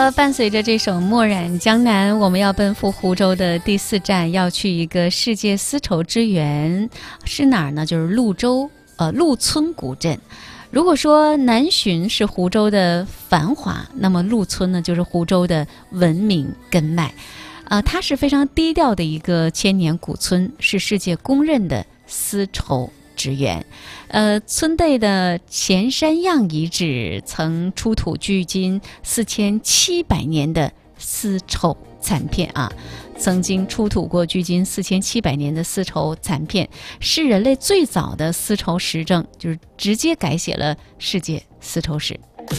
伴随着这首《墨染江南》，我们要奔赴湖州的第4站，要去一个世界丝绸之源，是哪儿呢？就是陆村古镇。如果说南浔是湖州的繁华，那么陆村呢，就是湖州的文明根脉。它是非常低调的一个千年古村，是世界公认的丝绸之源。村内的前山堰遗址曾出土距今4700年的丝绸残片啊，曾经出土过距今4700年的丝绸残片，是人类最早的丝绸实证，就是直接改写了世界丝绸史。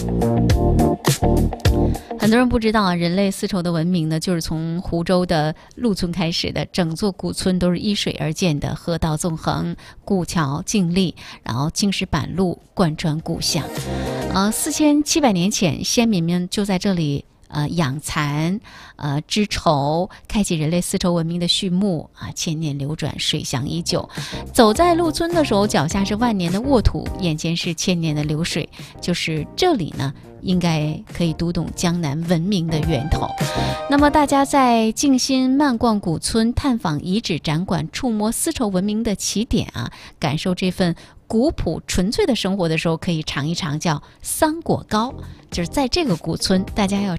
很多人不知道啊，人类丝绸的文明呢，就是从湖州的陆村开始的。整座古村都是依水而建的，河道纵横，古桥静立，然后青石板路贯穿故乡。4700年前，先民们就在这里养蚕，织绸，开启人类丝绸文明的序幕啊！千年流转，水乡依旧。走在陆村的时候，脚下是万年的沃土，眼前是千年的流水，就是这里呢，应该可以读懂江南文明的源头。那么大家在静心漫逛古村，探访遗址展馆，触摸丝绸文明的起点啊，感受这份古朴纯粹的生活的时候，可以尝一尝叫桑果糕，就是在这个古村，大家要